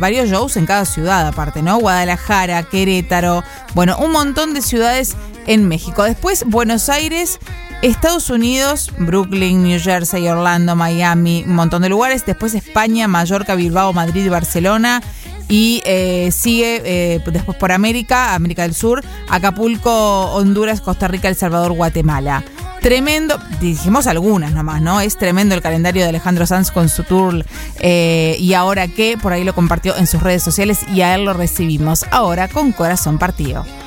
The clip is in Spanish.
varios shows en cada ciudad aparte, ¿no? Guadalajara, Querétaro, bueno, un montón de ciudades en México. Después Buenos Aires, Estados Unidos, Brooklyn, New Jersey, Orlando, Miami, un montón de lugares. Después España, Mallorca, Bilbao, Madrid y Barcelona. Y sigue después por América del Sur, Acapulco, Honduras, Costa Rica, El Salvador, Guatemala. Tremendo, dijimos algunas nomás, ¿no? Es tremendo el calendario de Alejandro Sanz con su tour Y Ahora Qué, por ahí lo compartió en sus redes sociales y a él lo recibimos ahora con corazón partido.